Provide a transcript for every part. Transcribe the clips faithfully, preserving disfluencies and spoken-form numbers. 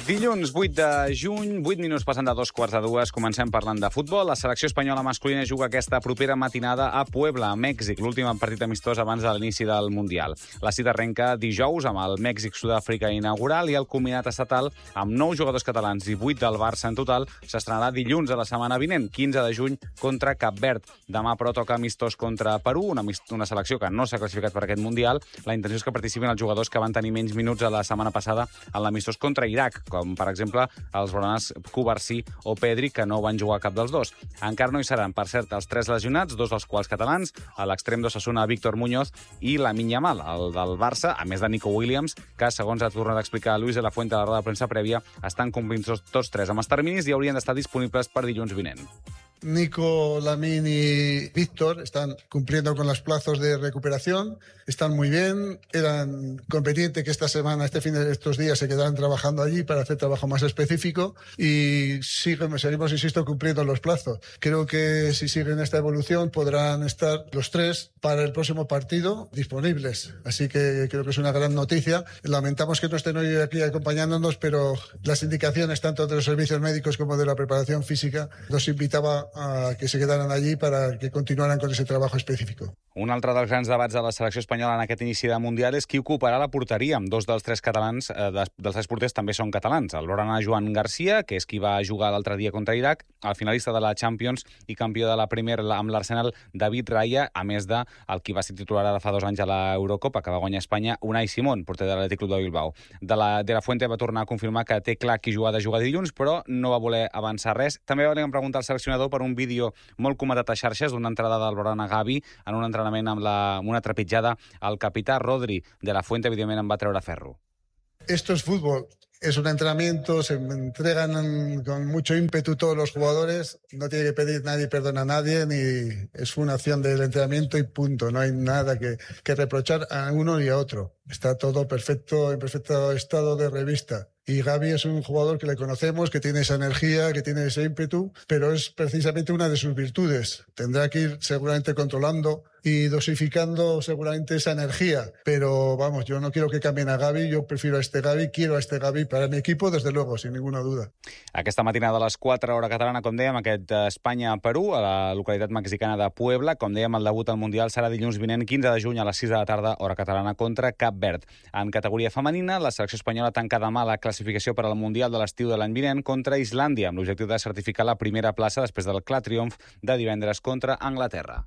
Dilluns vuit de juny, vuit minuts passant de dos quarts de dues, comencem parlant de futbol. La selecció espanyola masculina juga aquesta propera matinada a Puebla, a Mèxic, l'últim partit amistós abans de l'inici del Mundial. La cita arrenca dijous amb el Mèxic-Sud-àfrica inaugural i el combinat estatal amb nou jugadors catalans i vuit del Barça en total s'estrenarà dilluns de la setmana vinent, quinze de juny, contra Cap Verd. Demà, però, toca amistós contra Perú, una, una selecció que no s'ha classificat per aquest Mundial. La intenció és que participin els jugadors que van tenir menys minuts a la setmana passada en l'amistós contra Iraq, com per exemple els blaugranes Cubarsí o Pedri, que no van jugar cap dels dos. Encara no hi seran, per cert, els tres lesionats, dos dels quals catalans, a l'extrem d'Osasuna Víctor Muñoz i Lamine Yamal, el del Barça, a més de Nico Williams, que, segons ha tornat a explicar Luis de la Fuente a la roda de premsa prèvia, estan complint tots, tots tres amb els terminis i haurien d'estar disponibles per dilluns vinent. Nico, Lamine y Víctor están cumpliendo con los plazos de recuperación, están muy bien, eran conveniente que esta semana, este fin de estos días se quedaran trabajando allí para hacer trabajo más específico y siguen, seguimos, insisto, cumpliendo los plazos. Creo que si siguen esta evolución podrán estar los tres para el próximo partido disponibles, así que creo que es una gran noticia. Lamentamos que no estén hoy aquí acompañándonos, pero las indicaciones tanto de los servicios médicos como de la preparación física nos invitaba a que se quedaran allí para que continuaran con ese trabajo específico. Un altre dels grans debats de la selecció espanyola en aquest inici de Mundial és qui ocuparà la porteria. Dos dels tres catalans, eh, dels tres porters també són catalans. El blaugrana Joan Garcia, que és qui va jugar l'altre dia contra Iraq, el finalista de la Champions i campió de la Premier amb l'Arsenal, David Raya, a més de el qui va ser titular ara fa dos anys a l'Eurocopa, que va guanyar a Espanya, Unai Simón, porter de l'Atlètic Club de Bilbao. De la, de la Fuente va tornar a confirmar que té clar qui jugar de jugar dilluns, però no va voler avançar res. També va preguntar al seleccionador per un vídeo molt comentat a xarxes d'una entrada del blaugrana Gavi en un entrenament amb, la, amb una trepitjada. El capità Rodri de la Fuente, evidentment, en va treure ferro. Esto es fútbol. Es un entrenamiento, se entregan con mucho ímpetu todos los jugadores, no tiene que pedir nadie perdón a nadie, ni es una acción del entrenamiento y punto. No hay nada que, que reprochar a uno y a otro. Está todo perfecto, en perfecto estado de revista. Y Gavi es un jugador que le conocemos, que tiene esa energía, que tiene ese ímpetu, pero es precisamente una de sus virtudes. Tendrá que ir seguramente controlando y dosificando seguramente esa energía. Pero vamos, yo no quiero que cambien a Gavi, yo prefiero a este Gavi, quiero a este Gavi para mi equipo, desde luego, sin ninguna duda. Aquesta matinada a les quatre, hora catalana, com dèiem, aquest Espanya-Perú, a la localitat mexicana de Puebla. Com dèiem, el debut al Mundial serà dilluns vinent, quinze de juny, a les sis de la tarda, hora catalana, contra Cap Verd. En categoria femenina, la selecció espanyola tanca demà la classificació per al Mundial de l'estiu de l'any vinent contra Islàndia, amb l'objectiu de certificar la primera plaça després del clar triomf de divendres contra Anglaterra.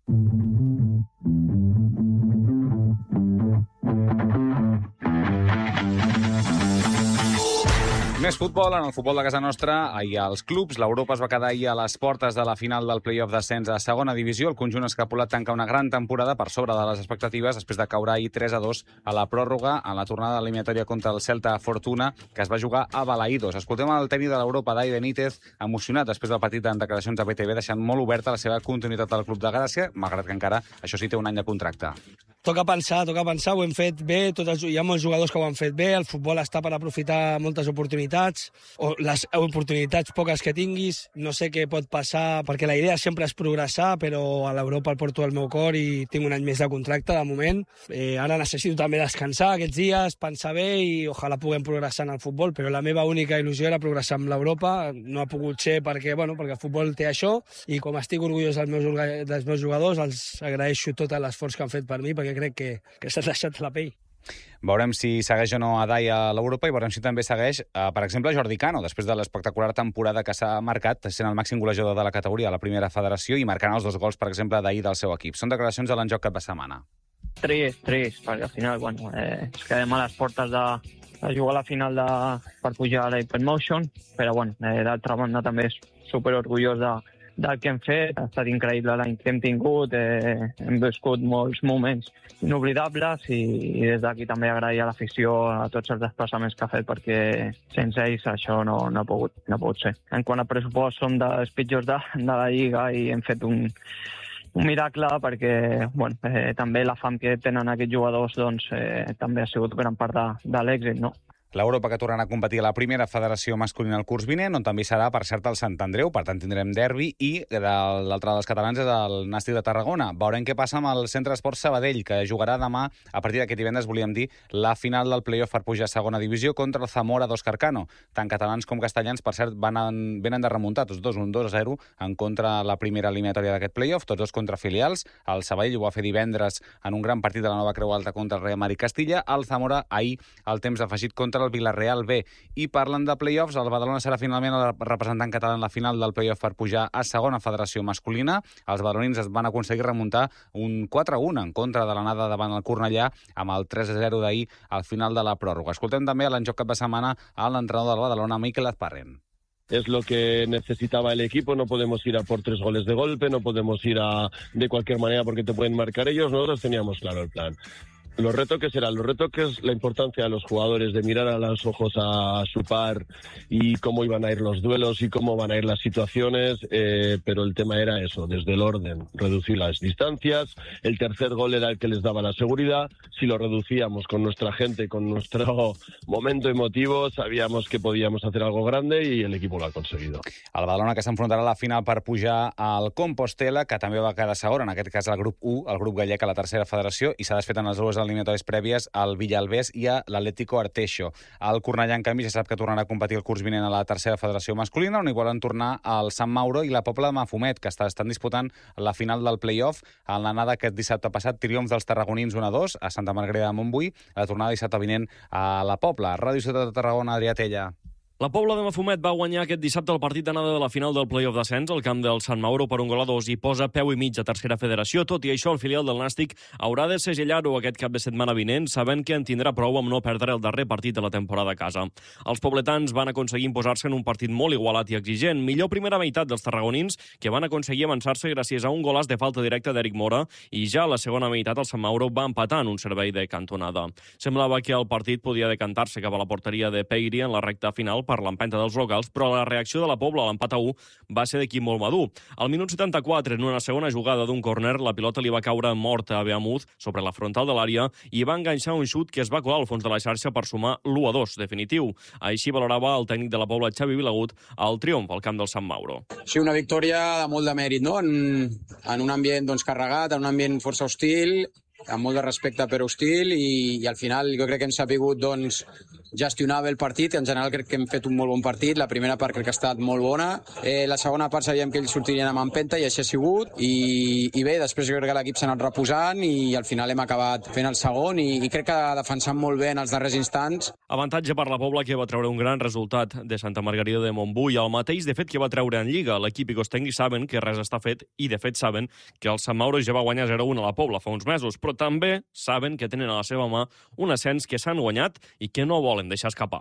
Més futbol, en el futbol de casa nostra, ahir als clubs. L'Europa es va quedar ahir a les portes de la final del play-off d'ascens a segona divisió. El conjunt escapulat tanca una gran temporada per sobre de les expectatives després de caure ahir tres a dos a la pròrroga en la tornada eliminatòria contra el Celta Fortuna, que es va jugar a Balaïdos. Escoltem el tècnic de l'Europa, Dai Benítez, emocionat després del partit en declaracions a B T V, deixant molt oberta la seva continuïtat al Club de Gràcia, malgrat que encara, això sí, té un any de contracte. Toca pensar, toca pensar, ho hem fet bé, tots els, hi ha molts jugadors que ho han fet bé, el futbol està per aprofitar moltes oportunitats, o les oportunitats poques que tinguis, no sé què pot passar, perquè la idea sempre és progressar, però a l'Europa el porto al meu cor i tinc un any més de contracte, de moment. Eh, ara necessito també descansar aquests dies, pensar bé i ojalà puguem progressar en el futbol, però la meva única il·lusió era progressar amb l'Europa, no ha pogut ser perquè, bueno, perquè el futbol té això, i com estic orgullós dels meus, dels meus jugadors, els agraeixo tot l'esforç que han fet per mi, perquè crec que, que s'ha deixat la pell. Veurem si segueix o no a Dai a l'Europa i veurem si també segueix, eh, per exemple, Jordi Cano, després de l'espectacular temporada que s'ha marcat, sent el màxim golejador de la categoria a la primera federació i marcant els dos gols, per exemple, d'ahir del seu equip. Són declaracions de l'enjoc cap de setmana. Trist, trist, perquè al final, bueno, eh, ens quedem a les portes de, de jugar a la final de, per pujar a l'Hypermotion, però, bueno, eh, d'altra banda també és superorgullós de del que hem fet. Ha estat increïble l'any que hem tingut, eh, hem viscut molts moments inoblidables i, i des d'aquí també agrair a l'afició a tots els desplaçaments que ha fet, perquè sense ells això no, no, ha pogut, no ha pogut ser. En quant a pressupost som dels pitjors de, de la Lliga i hem fet un, un miracle perquè bueno, eh, també la fam que tenen aquests jugadors doncs, eh, també ha sigut gran part de, de l'èxit, no? L'Europa que tornarà a competir a la primera federació masculina el curs vinent, on també serà, per cert, el Sant Andreu, per tant tindrem derbi, i l'altre dels catalans és el Nàstic de Tarragona. Veurem què passa amb el Centre Esports Sabadell, que jugarà demà, a partir d'aquest divendres, volíem dir, la final del play-off per pujar a segona divisió contra el Zamora d'Òscar Cano. Tant catalans com castellans, per cert, van en, venen de remuntar, tots dos, un dos a zero, en contra la primera eliminatòria d'aquest play-off, tots dos contra filials. El Sabadell ho va fer divendres en un gran partit de la Nova Creu Alta contra el Real Madrid Castilla. El Zamora, ahir, el temps afegit contra el Villarreal B. I parlant de play-offs, el Badalona serà finalment el representant català en la final del play-off per pujar a segona federació masculina. Els badalonins es van aconseguir remuntar un quatre a un en contra de l'anada davant el Cornellà amb el tres a zero d'ahir al final de la pròrroga. Escoltem també a l'enjoc cap de setmana a l'entrenador del Badalona, Mikel Azparren. Es lo que necesitaba el equipo, no podemos ir a por tres goles de golpe, no podemos ir a de cualquier manera porque te pueden marcar ellos, nosotros teníamos claro el plan. Los retos que serán, los retos que es la importancia de los jugadores, de mirar a los ojos a su par y cómo iban a ir los duelos y cómo van a ir las situaciones, eh, pero el tema era eso, desde el orden, reducir las distancias, el tercer gol era el que les daba la seguridad, si lo reducíamos con nuestra gente, con nuestro momento emotivo, sabíamos que podíamos hacer algo grande y el equipo lo ha conseguido. El Badalona que s'enfrontarà a la final per pujar al Compostela, que també va quedar segon, en aquest cas el grup u, el grup gallec a la tercera federació, i s'ha desfet en les dues eliminatòries prèvies al Villalbés i a l'Atlético Arteixo. El Cornellà, en canvi, ja sap que tornarà a competir el curs vinent a la tercera federació masculina, on hi volen tornar el Sant Mauro i la Pobla de Mafumet, que estan disputant la final del play-off. En l'anada aquest dissabte passat, triomf dels tarragonins un a dos a Santa Margarida de Montbui, la tornada dissabte vinent a la Pobla. Ràdio Ciutat de Tarragona, Adrià Tella. La Pobla de Mafumet va guanyar aquest dissabte el partit d'anada de la final del play-off d'ascens al camp del Sant Mauro per un gol a dos i posa peu i mig a tercera federació. Tot i això, el filial del Nàstic haurà de segellar-ho aquest cap de setmana vinent, sabent que en tindrà prou amb no perdre el darrer partit de la temporada a casa. Els pobletans van aconseguir imposar-se en un partit molt igualat i exigent. Millor primera meitat dels tarragonins, que van aconseguir avançar-se gràcies a un golàs de falta directa d'Eric Mora, i ja a la segona meitat el Sant Mauro va empatar en un servei de cantonada. Semblava que el partit podia decantar-se cap a la porteria de Peiri en la recta final per l'empenta dels locals, però la reacció de la Pobla a l'empat a u va ser d'equip molt madur. Al minut setanta-quatre, en una segona jugada d'un córner, la pilota li va caure morta a Beamuz sobre la frontal de l'àrea i va enganxar un xut que es va colar al fons de la xarxa per sumar l'u a dos definitiu. Així valorava el tècnic de la Pobla, Xavi Vilagut, el triomf al camp del Sant Mauro. Sí, una victòria de molt de mèrit, no? En, en un ambient doncs, carregat, en un ambient força hostil, amb molt de respecte però hostil, i, i al final jo crec que hem sapigut doncs, gestionar bé el partit. En general crec que hem fet un molt bon partit. La primera part crec que ha estat molt bona. Eh, la segona part sabíem que ells sortirien amb empenta i així ha sigut. I, i bé, després jo crec que l'equip s'ha anat reposant i al final hem acabat fent el segon i, i crec que defensant molt bé en els darrers instants. Avantatge per la Pobla, que va treure un gran resultat de Santa Margarida de Montbui, el mateix de fet que va treure en Lliga. L'equip i cos tècnic saben que res està fet i de fet saben que el Sant Mauro ja va guanyar zero a un a la Pobla fa uns mesos, però també saben que tenen a la seva mà un ascens que s'han guanyat i que no volen deixar escapar.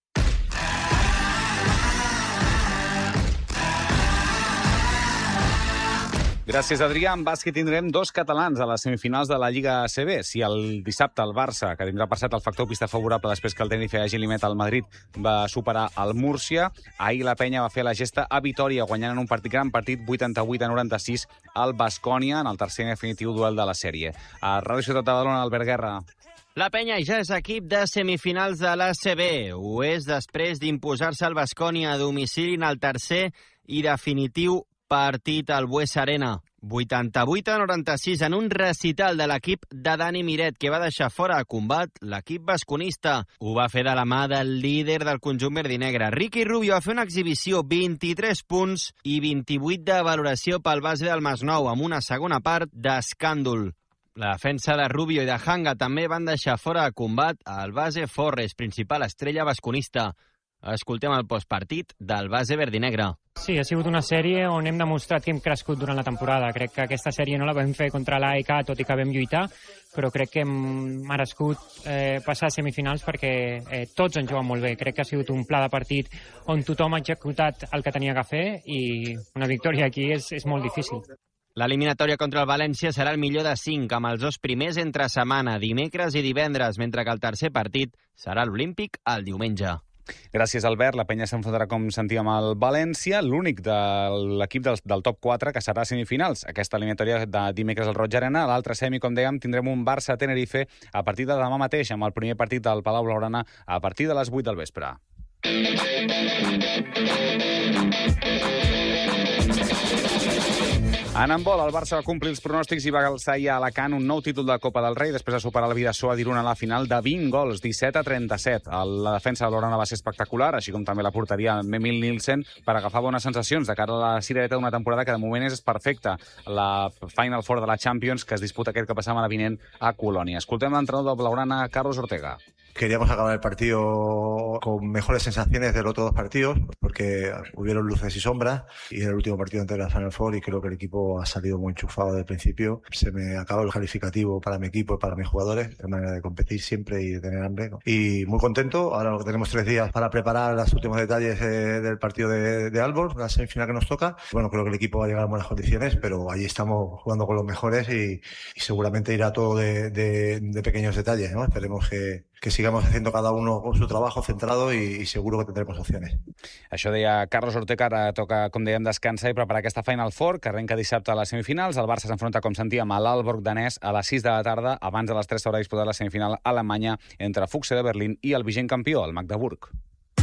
Gràcies, Adrià. En bàsquet tindrem dos catalans a les semifinals de la Lliga A C B. Si el dissabte el Barça, que tindrà passat el factor pista favorable després que el Tenerife hagi eliminat el Madrid, va superar el Múrcia, ahir la penya va fer la gesta a Vitòria, guanyant en un partit gran partit vuitanta-vuit a noranta-sis al Baskonia en el tercer i definitiu duel de la sèrie. A Ràdio Ciutat de Badalona, Albert Guerra. La penya ja és equip de semifinals de l'A C B. Ho és després d'imposar-se al Baskonia a domicili en el tercer i definitiu partit al Bues Arena. vuitanta-vuit a noranta-sis en un recital de l'equip de Dani Miret, que va deixar fora de combat l'equip basconista. Ho va fer de la mà del líder del conjunt verdinegre. Ricky Rubio va fer una exhibició, vint-i-tres punts i vint-i-vuit de valoració pel base del Masnou, amb una segona part d'escàndol. La defensa de Rubio i de Hanga també van deixar fora de combat el base Forres, principal estrella basconista. Escoltem el postpartit del base verdinegre. Sí, ha sigut una sèrie on hem demostrat que hem crescut durant la temporada. Crec que aquesta sèrie no la vam fer contra l'A E K, tot i que vam lluitar, però crec que hem merescut eh, passar a semifinals perquè eh, tots han jugat molt bé. Crec que ha sigut un pla de partit on tothom ha executat el que tenia que fer i una victòria aquí és, és molt difícil. L'eliminatòria contra el València serà el millor de cinc, amb els dos primers entre setmana, dimecres i divendres, mentre que el tercer partit serà l'Olímpic el diumenge. Gràcies, Albert. La penya s'enfrontarà, com sentíem, al València, l'únic de l'equip del, del top quatre que serà a semifinals. Aquesta eliminatòria de dimecres al Roig Arena. L'altre semi, com dèiem, tindrem un Barça-Tenerife a partir de demà mateix, amb el primer partit del Palau Blaugrana a partir de les vuit del vespre. En handbol, el Barça va complir els pronòstics i va alçar ja a Alacant un nou títol de Copa del Rei després de superar el Vidasoa d'Irun a la final de vint gols, disset a trenta-set. La defensa de l'Orana va ser espectacular, així com també la porteria Emil Nielsen, per agafar bones sensacions de cara a la cirereta d'una temporada que de moment és perfecta, la Final Four de la Champions, que es disputa aquest cap de setmana vinent a Colònia. Escoltem l'entrenador del Blaugrana, Carlos Ortega. Queríamos acabar el partido con mejores sensaciones de los otros dos partidos, porque hubieron luces y sombras, y en el último partido antes de la Final Four, y creo que el equipo ha salido muy enchufado desde el principio. Se me acabó el calificativo para mi equipo y para mis jugadores, de manera de competir siempre y de tener hambre, ¿no? Y muy contento. Ahora tenemos tres días para preparar los últimos detalles eh, del partido de, de Aalborg, la semifinal que nos toca. Bueno, creo que el equipo va a llegar en buenas condiciones, pero allí estamos jugando con los mejores y, y seguramente irá todo de, de, de pequeños detalles, ¿no? Esperemos que, que sigamos haciendo cada uno con su trabajo centrado y, y seguro que tendremos opciones. Això deia Carlos Ortega. Ara toca, com dèiem, descansar i preparar aquesta Final Four, que arrenca dissabte a les semifinals. El Barça s'enfronta, com sentíem, a l'Aalborg danès a les sis de la tarda. Abans de les tres s'haurà disputat la semifinal alemanya entre Fuchse de Berlín i el vigent campió, el Magdeburg.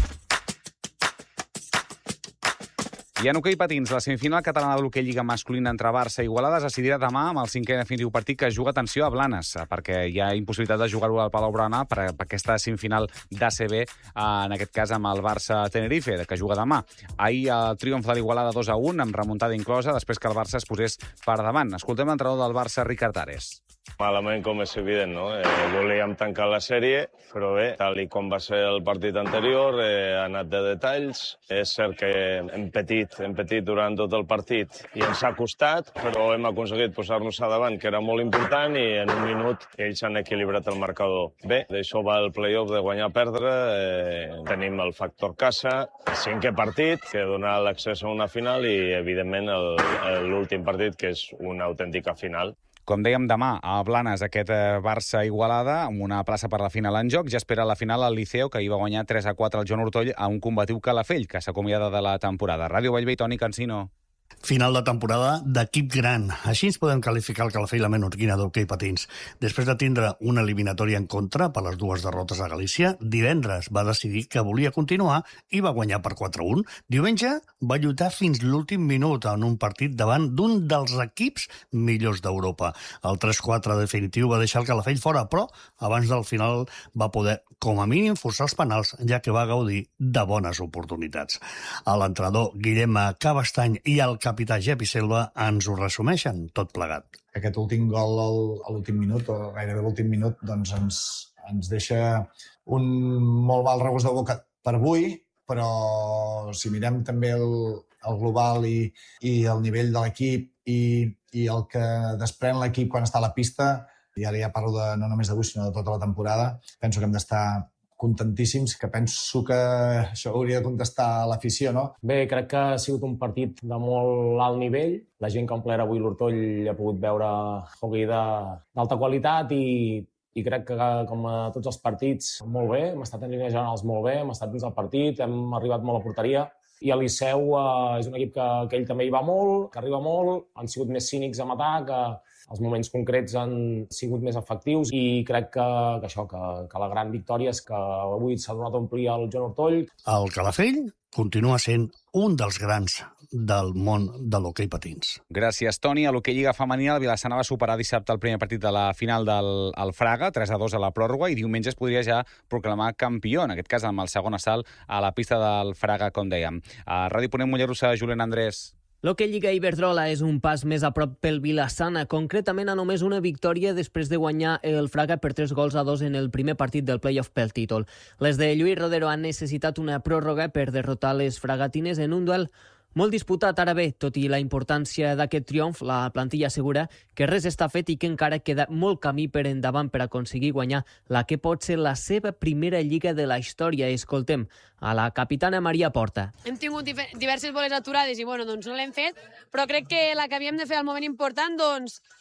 I en hoquei patins, la semifinal catalana de l'hoquei Lliga masculina entre Barça i Igualada es decidirà demà amb el cinquè definitiu partit que juga, atenció, a Blanes, perquè hi ha impossibilitat de jugar-ho al Palau Blaugrana per, per aquesta semifinal d'A C B, en aquest cas amb el Barça-Tenerife, que juga demà. Ahir el triomf de l'Igualada dos a un, amb remuntada inclosa, després que el Barça es posés per davant. Escoltem l'entrenador del Barça, Ricard Ares. Malament, com és evident, no? Eh, volíem tancar la sèrie, però bé, tal i com va ser el partit anterior, eh, ha anat de detalls. És cert que hem patit, hem patit durant tot el partit i ens ha costat, però hem aconseguit posar-nos a davant, que era molt important, i en un minut ells han equilibrat el marcador. Bé, d'això va el play-off, de guanyar-perdre. Eh, tenim el factor casa, el cinquè partit, que dona l'accés a una final, i, evidentment, l'últim partit, que és una autèntica final. Com dèiem, demà a Blanes, aquest Barça-Igualada, amb una plaça per la final en joc. Ja espera la final al Liceo, que hi va guanyar tres a quatre al Joan Ortoll a un combatiu Calafell, que s'acomiada de la temporada. Ràdio Bellvei, Toni Cansino. Final de temporada d'equip gran. Així ens podem qualificar el Calafell la menorquina d'hoquei patins. Després de tindre una eliminatòria en contra per les dues derrotes a Galícia, divendres va decidir que volia continuar i va guanyar per quatre a un. Diumenge va lluitar fins l'últim minut en un partit davant d'un dels equips millors d'Europa. El tres quatre definitiu va deixar el Calafell fora, però abans del final va poder, com a mínim, forçar els penals, ja que va gaudir de bones oportunitats. L'entrenador Guillem Cabestany i el capità Jepi Selva ens ho resumeixen tot plegat. Aquest últim gol a l'últim minut, o gairebé l'últim minut, doncs ens, ens deixa un molt mal regust de boca per avui, però si mirem també el, el global i, i el nivell de l'equip i, i el que desprèn l'equip quan està a la pista, i ara ja parlo de, no només d'avui, sinó de tota la temporada, penso que hem d'estar contentíssims, que penso que això hauria de contestar a l'afició, no? Bé, crec que ha sigut un partit de molt alt nivell. La gent que ha omplert avui l'Hortoll ha pogut veure hoquei d'alta qualitat i, i crec que, com a tots els partits, molt bé. Hem estat en línies generals molt bé, hem estat dins del partit, hem arribat molt a porteria. I el Liceu eh, és un equip que, que ell també hi va molt, que arriba molt, han sigut més cínics en atac, que els moments concrets han sigut més efectius i crec que, que això, que, que la gran victòria és que avui s'ha donat a omplir el Joan Ortoll. El Calafell continua sent un dels grans del món de l'hoquei patins. Gràcies, Toni. A l'hoquei Lliga femenina, el Vilassana va superar dissabte el primer partit de la final del el Fraga, tres a dos a la pròrroga, i diumenge es podria ja proclamar campió, en aquest cas amb el segon assalt a la pista del Fraga, com dèiem. A Ràdio Ponent Mollerussa, Julen Andrés. L'hoquei Lliga Iberdrola és un pas més a prop pel Vilassana, concretament a només una victòria després de guanyar el Fraga per tres gols a dos en el primer partit del play-off pel títol. Les de Lluís Rodero han necessitat una pròrroga per derrotar les fragatines en un duel molt disputat. Ara bé, tot i la importància d'aquest triomf, la plantilla assegura que res està fet i que encara queda molt camí per endavant per aconseguir guanyar la que pot ser la seva primera lliga de la història. Escoltem a la capitana Maria Porta. Hem tingut diverses boles aturades i bueno, doncs no l'hem fet, però crec que la que havíem de fer al moment important, doncs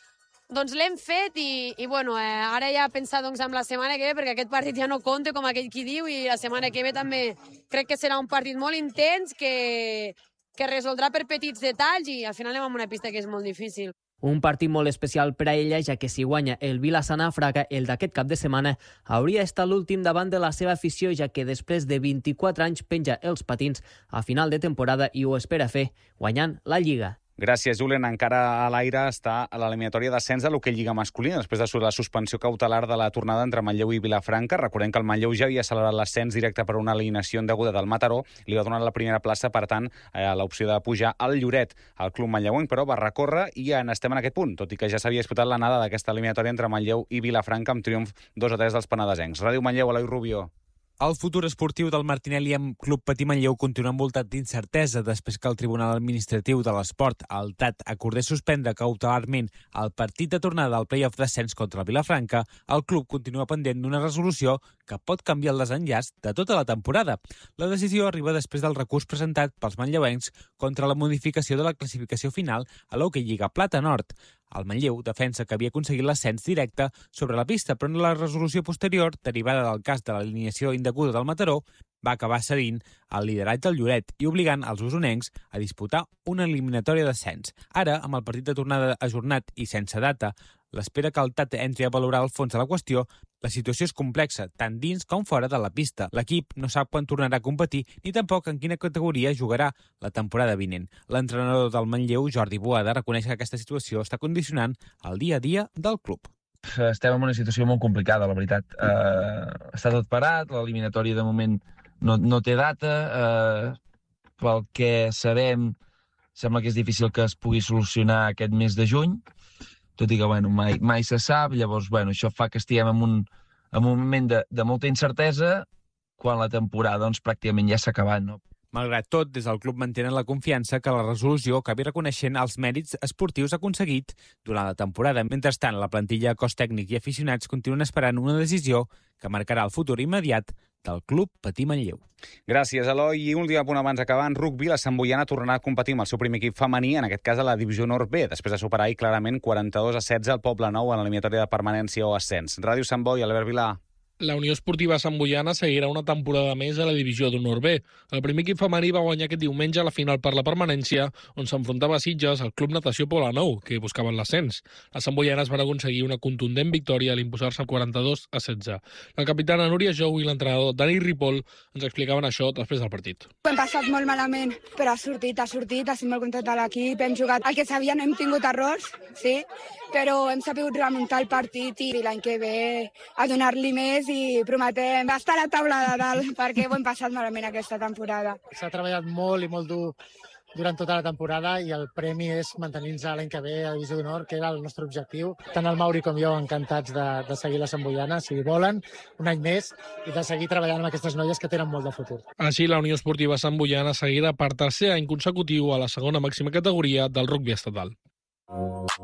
Doncs l'hem fet i, i bueno, eh, ara ja pensar doncs, en la setmana que ve, perquè aquest partit ja no compta, com aquell qui diu, i la setmana que ve també crec que serà un partit molt intens que, que resoldrà per petits detalls i al final anem amb una pista que és molt difícil. Un partit molt especial per a ella, ja que si guanya el Vilassana Fraga, el d'aquest cap de setmana, hauria estat l'últim davant de la seva afició, ja que després de vint-i-quatre anys penja els patins a final de temporada i ho espera fer guanyant la Lliga. Gràcies, Julen. Encara a l'aire està a l'eliminatòria d'ascens de l'hoquei Lliga masculina, després de la suspensió cautelar de la tornada entre Manlleu i Vilafranca. Recordem que el Manlleu ja havia celebrat l'ascens directe per una alineació indeguda del Mataró. Li va donar la primera plaça, per tant, a l'opció de pujar al Lloret. El club manlleuenc, però, va recórrer i ja estem en aquest punt, tot i que ja s'havia disputat l'anada d'aquesta eliminatòria entre Manlleu i Vilafranca amb triomf dos a tres dels penedesencs. Ràdio Manlleu, Eloi Rubio. El futur esportiu del Martinelli amb Club Patí Manlleu continua envoltat d'incertesa després que el Tribunal Administratiu de l'Esport, el T A T, acordés suspendre cautelarment el partit de tornada al play-off d'ascens contra el Vilafranca. El club continua pendent d'una resolució que pot canviar el desenllaç de tota la temporada. La decisió arriba després del recurs presentat pels manlleuencs contra la modificació de la classificació final a l'Hockey Lliga Plata Nord. El Manlleu defensa que havia aconseguit l'ascens directe sobre la pista, però en la resolució posterior, derivada del cas de l'alineació indeguda del Mataró, va acabar cedint el lideratge del Lloret i obligant els usonencs a disputar una eliminatòria d'ascens. Ara, amb el partit de tornada ajornat i sense data, l'espera que el T A T entri a valorar el fons de la qüestió, la situació és complexa, tant dins com fora de la pista. L'equip no sap quan tornarà a competir ni tampoc en quina categoria jugarà la temporada vinent. L'entrenador del Manlleu, Jordi Boada, reconeix que aquesta situació està condicionant el dia a dia del club. Estem en una situació molt complicada, la veritat. Uh, està tot parat, l'eliminatòria de moment no, no té data. Uh, pel que sabem, sembla que és difícil que es pugui solucionar aquest mes de juny, tot i que bueno, mai, mai se sap. Llavors, bueno, això fa que estiguem en un, en un moment de, de molta incertesa quan la temporada doncs, pràcticament ja s'ha acabat, no? Malgrat tot, des del club mantenen la confiança que la resolució acabi reconeixent els mèrits esportius aconseguits durant la temporada. Mentrestant, la plantilla, cos tècnic i aficionats continuen esperant una decisió que marcarà el futur immediat del Club Patí Manlleu. Gràcies, Eloi. I un dia punt abans d'acabar, en rugby, la Santboiana tornarà a competir amb el seu primer equip femení, en aquest cas a la Divisió Nord B, després de superar i clarament quaranta-dos a setze al Poble Nou en l'eliminatòria de permanència o ascens. Ràdio Sant Boi, Albert Vilà. La Unió Esportiva Santboiana seguirà una temporada més a la Divisió d'Honor B. El primer equip femení va guanyar aquest diumenge a la final per la permanència, on s'enfrontava a Sitges al Club Natació Poblenou, que buscaven l'ascens. Les santboianes van aconseguir una contundent victòria a l'imposar-se quaranta-dos a setze. La capitana Núria Jou i l'entrenador Dani Ripoll ens explicaven això després del partit. Ho hem passat molt malament, però ha sortit, ha sortit, estic molt content de l'equip, hem jugat el que sabia, no hem tingut errors, sí, però hem sabut remuntar el partit i l'any que ve a donar-li més i prometem estar a la taula de dalt perquè ho hem passat malament aquesta temporada. S'ha treballat molt i molt dur durant tota la temporada i el premi és mantenir-nos l'any que ve a Divisió d'Honor, que era el nostre objectiu. Tant el Mauri com jo encantats de, de seguir la Santboiana, si volen, un any més, i de seguir treballant amb aquestes noies que tenen molt de futur. Així, la Unió Esportiva Santboiana seguirà per tercer any consecutiu a la segona màxima categoria del rugby estatal.